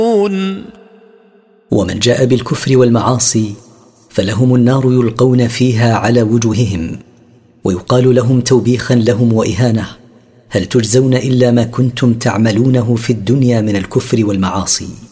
ومن جاء بالكفر والمعاصي فلهم النار يلقون فيها على وجوههم، ويقال لهم توبيخا لهم وإهانة: هل تجزون إلا ما كنتم تعملونه في الدنيا من الكفر والمعاصي.